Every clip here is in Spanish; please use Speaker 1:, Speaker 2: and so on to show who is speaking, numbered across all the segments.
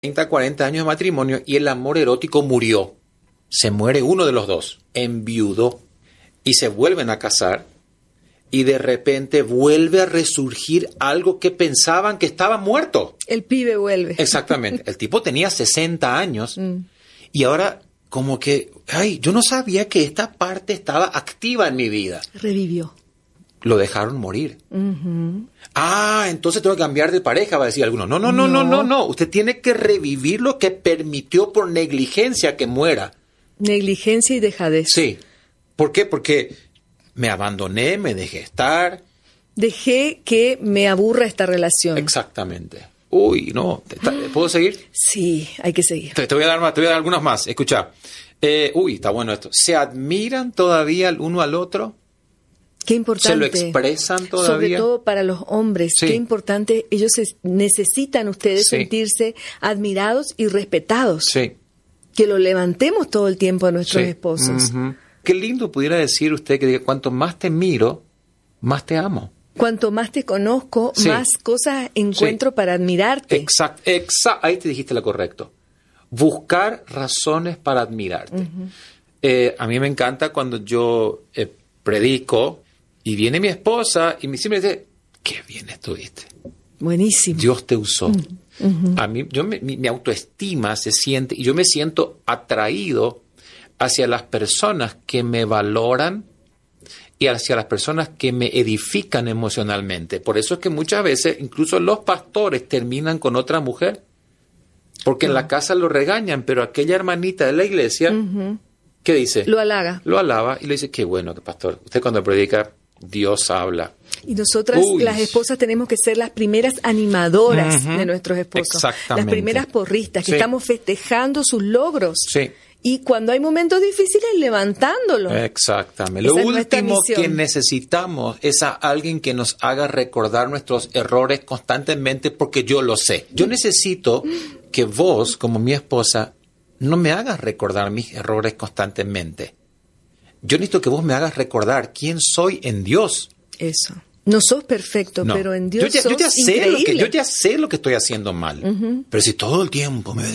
Speaker 1: 30, 40 años de matrimonio y el amor erótico murió. Se muere uno de los dos, enviudó, y se vuelven a casar y de repente vuelve a resurgir algo que pensaban que estaba muerto.
Speaker 2: El pibe vuelve.
Speaker 1: Exactamente. El tipo tenía 60 años y ahora como que, yo no sabía que esta parte estaba activa en mi vida.
Speaker 2: Revivió.
Speaker 1: Lo dejaron morir. Entonces tengo que cambiar de pareja, va a decir alguno. No. Usted tiene que revivir lo que permitió por negligencia que muera.
Speaker 2: Negligencia y dejadez.
Speaker 1: Sí. ¿Por qué? Porque me abandoné, me dejé estar.
Speaker 2: Dejé que me aburra esta relación.
Speaker 1: Exactamente. Uy, no. ¿Puedo seguir?
Speaker 2: Sí, hay que seguir.
Speaker 1: Te voy a dar más, te voy a dar algunos más. Escucha. Está bueno esto. ¿Se admiran todavía el uno al otro?
Speaker 2: Qué importante.
Speaker 1: ¿Se lo expresan todavía?
Speaker 2: Sobre todo para los hombres. Sí. Qué importante. Ellos necesitan ustedes sentirse admirados y respetados.
Speaker 1: Sí.
Speaker 2: Que lo levantemos todo el tiempo a nuestros esposos.
Speaker 1: Qué lindo pudiera decir usted que diga, cuanto más te miro, más te amo.
Speaker 2: Cuanto más te conozco, más cosas encuentro para admirarte.
Speaker 1: Exacto. Ahí te dijiste lo correcto. Buscar razones para admirarte. A mí me encanta cuando yo predico y viene mi esposa y siempre dice, qué bien estuviste.
Speaker 2: Buenísimo.
Speaker 1: Dios te usó. A mí, mi autoestima se siente, y yo me siento atraído hacia las personas que me valoran y hacia las personas que me edifican emocionalmente. Por eso es que muchas veces incluso los pastores terminan con otra mujer, porque en la casa lo regañan, pero aquella hermanita de la iglesia, ¿qué dice?
Speaker 2: Lo halaga.
Speaker 1: Lo alaba y le dice, qué bueno, pastor, usted cuando predica, Dios habla.
Speaker 2: Y nosotras, las esposas, tenemos que ser las primeras animadoras de nuestros esposos.
Speaker 1: Exactamente.
Speaker 2: Las primeras porristas, que estamos festejando sus logros.
Speaker 1: Sí.
Speaker 2: Y cuando hay momentos difíciles, levantándolos.
Speaker 1: Exactamente. Lo último que necesitamos es a alguien que nos haga recordar nuestros errores constantemente, porque yo lo sé. Yo necesito que vos, como mi esposa, no me hagas recordar mis errores constantemente. Yo necesito que vos me hagas recordar quién soy en Dios. Eso.
Speaker 2: No sos perfecto, pero en Dios sos increíble.
Speaker 1: Yo ya sé lo que estoy haciendo mal. Pero si todo el tiempo me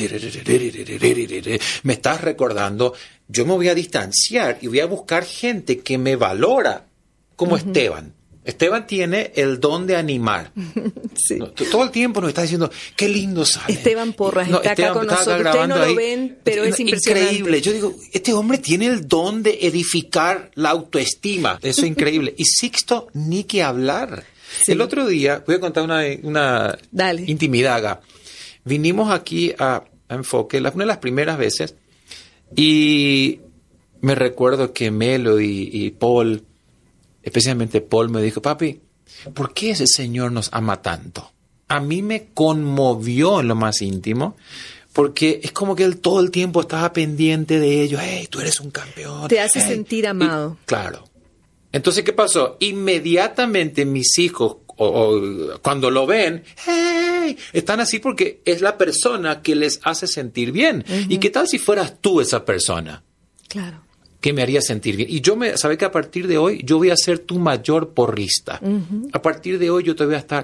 Speaker 1: estás recordando, yo me voy a distanciar y voy a buscar gente que me valora, como Esteban. Esteban tiene el don de animar. Sí. Todo el tiempo nos está diciendo, qué lindo sale.
Speaker 2: Esteban Porras está acá con nosotros. Ustedes no lo ven, pero es impresionante.
Speaker 1: Increíble. Yo digo, este hombre tiene el don de edificar la autoestima. Eso es increíble. Y Sixto, ni que hablar. Sí. El otro día, voy a contar una intimidad. Vinimos aquí a Enfoque, una de las primeras veces, y me recuerdo que Melody y Paul, especialmente Paul, me dijo, papi, ¿por qué ese Señor nos ama tanto? A mí me conmovió en lo más íntimo, porque es como que él todo el tiempo estaba pendiente de ellos. Hey, tú eres un campeón.
Speaker 2: Te hace sentir amado.
Speaker 1: Claro. Entonces, ¿qué pasó? Inmediatamente mis hijos, cuando lo ven, hey, están así porque es la persona que les hace sentir bien. ¿Y qué tal si fueras tú esa persona?
Speaker 2: Claro.
Speaker 1: Que me haría sentir bien. Y sabe que a partir de hoy yo voy a ser tu mayor porrista. A partir de hoy yo te voy a estar...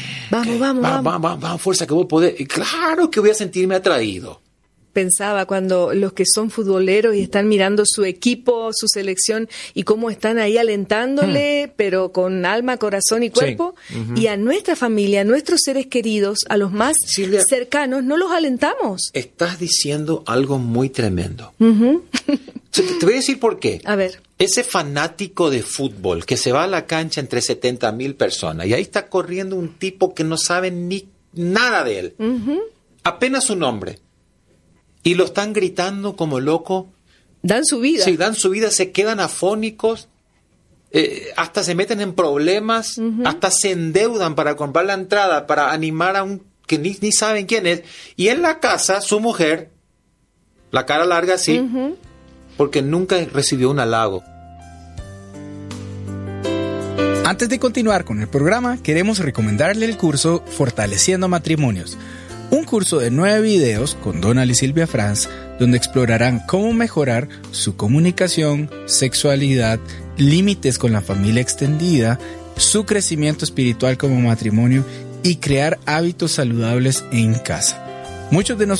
Speaker 1: Vamos, fuerza, que vos podés. Y claro que voy a sentirme atraído.
Speaker 2: Pensaba cuando los que son futboleros y están mirando su equipo, su selección, y cómo están ahí alentándole, pero con alma, corazón y cuerpo. Sí. Y a nuestra familia, a nuestros seres queridos, a los más cercanos, no los alentamos.
Speaker 1: Estás diciendo algo muy tremendo. Te voy a decir por qué.
Speaker 2: A ver.
Speaker 1: Ese fanático de fútbol que se va a la cancha entre 70,000 personas y ahí está corriendo un tipo que no sabe ni nada de él. Apenas su nombre. Y lo están gritando como loco.
Speaker 2: Dan su vida.
Speaker 1: Sí, dan su vida, se quedan afónicos, hasta se meten en problemas, hasta se endeudan para comprar la entrada, para animar a un que ni saben quién es. Y en la casa, su mujer, la cara larga así, porque nunca recibió un halago.
Speaker 3: Antes de continuar con el programa, queremos recomendarle el curso Fortaleciendo Matrimonios. Un curso de 9 videos con Donald y Silvia Franz, donde explorarán cómo mejorar su comunicación, sexualidad, límites con la familia extendida, su crecimiento espiritual como matrimonio y crear hábitos saludables en casa. Muchos de